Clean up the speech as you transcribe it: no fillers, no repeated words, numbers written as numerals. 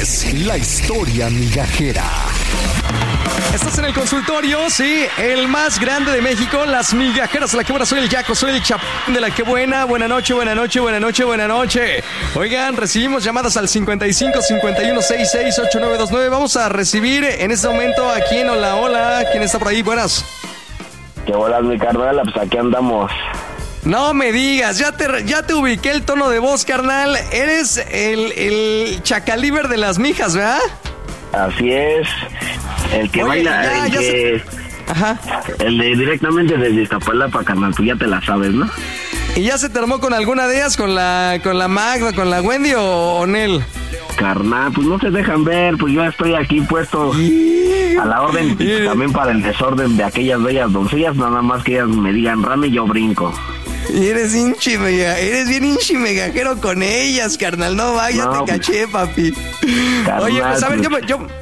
es la historia migajera. Estás en el consultorio, sí, el más grande de México, las migajeras de la que buena. Soy el Yaco, soy el Chapín de la que buena. Buena noche, buena noche, buena noche, buena noche. Oigan, recibimos llamadas al 55 51 66 8929. Vamos a recibir en este momento a quién. Hola, hola, ¿quién está por ahí? Buenas. ¿Qué bolas, mi carnal? Pues aquí andamos. No me digas, ya te ubiqué el tono de voz, carnal. Eres el Chacaliber de las mijas, ¿verdad? Así es. El que baila, Ajá. El de directamente desde Iztapalapa, carnal, tú ya te la sabes, ¿no? ¿Y ya se te armó con alguna de ellas? ¿Con la Magda, con la Wendy o Nel? Carnal, pues no se dejan ver, pues yo estoy aquí puesto a la orden, también para el desorden de aquellas bellas doncellas, nada más que ellas me digan rame y yo brinco. Y eres bien hinchi megajero con ellas, carnal. No vaya, no, te caché, papi. Carnal, oye, pues a ver,